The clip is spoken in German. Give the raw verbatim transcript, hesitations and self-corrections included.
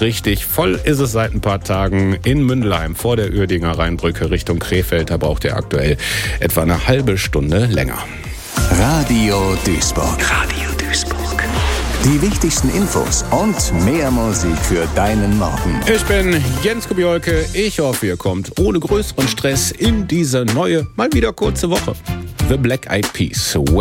Richtig, voll ist es seit ein paar Tagen in Mündelheim vor der Uerdinger Rheinbrücke Richtung Krefeld. Da braucht ihr aktuell etwa eine halbe Stunde länger. Radio Duisburg. Radio Duisburg. Die wichtigsten Infos und mehr Musik für deinen Morgen. Ich bin Jens Kubiolke. Ich hoffe, ihr kommt ohne größeren Stress in diese neue, mal wieder kurze Woche. The Black Eyed Peas.